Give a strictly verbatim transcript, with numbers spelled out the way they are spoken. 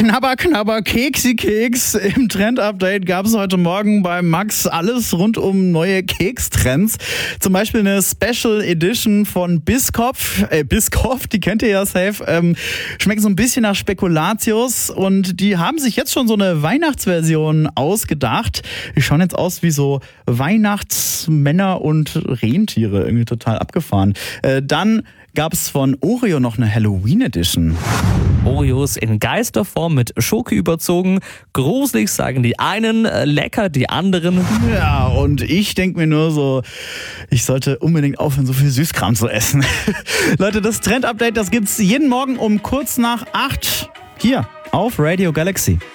Knabber, knabber, keksi, keks. Im Trend-Update gab es heute Morgen bei Max alles rund um neue Kekstrends. Zum Beispiel eine Special Edition von Biscoff. Äh, Biscoff, die kennt ihr ja safe. Ähm, schmeckt so ein bisschen nach Spekulatius. Und die haben sich jetzt schon so eine Weihnachtsversion ausgedacht. Die schauen jetzt aus wie so Weihnachtsmänner und Rentiere. Irgendwie total abgefahren. Äh, dann gab es von Oreo noch eine Halloween Edition. Oreos in Geisterform mit Schoki überzogen. Gruselig sagen die einen, lecker die anderen. Ja, und ich denke mir nur so, ich sollte unbedingt aufhören, so viel Süßkram zu essen. Leute, das Trend-Update, das gibt's jeden Morgen um kurz nach acht hier auf Radio Galaxy.